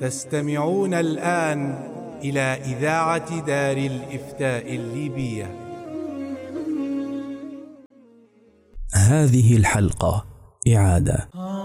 تستمعون الآن إلى إذاعة دار الإفتاء الليبية. هذه الحلقة إعادة.